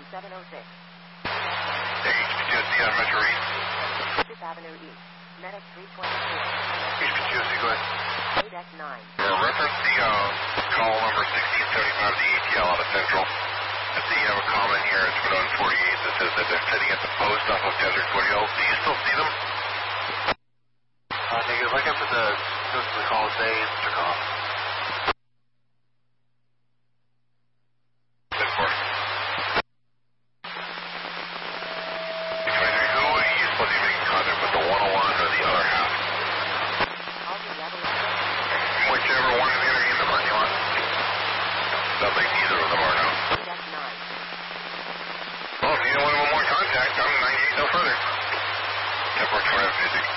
2706. HPTOC on Metro East. 5th Avenue East. Medic 324. HPTOC, go ahead. ADEC 9. Reference the call number 1675 of the ATL out of Central. I see you have a comment here. It's put on 48 that says that they're sitting at the post off of Desert Foothills. Do you still see them? Negative. Like I put the notes in the call today, it took off. Good for it. Who are you supposed to be making contact with, the 101 or the other half? Whichever one of you are in the parking lot. Sounds like neither of them are now. ADEC 9. Well, if you don't want one more contact, I'm 98 no further. Temporary 25 physics.